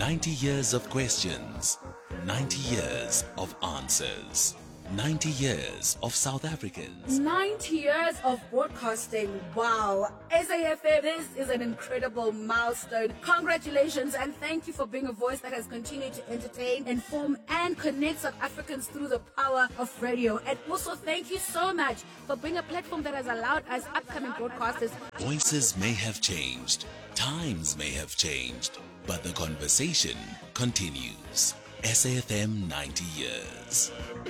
90 years of questions, 90 years of answers, 90 years of South Africans. 90 years of broadcasting. Wow. SAFM, this is an incredible milestone. Congratulations and thank you for being a voice that has continued to entertain, inform, and connect South Africans through the power of radio. And also thank you so much for being a platform that has allowed us upcoming broadcasters. Voices may have changed, times may have changed, but the conversation continues. SAFM 90 years.